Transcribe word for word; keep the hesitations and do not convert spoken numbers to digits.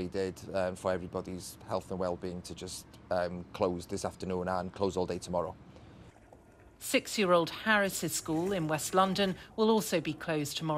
decided um, for everybody's health and well-being to just um, close this afternoon and close all day tomorrow. Six-year-old Harris's school in West London will also be closed tomorrow.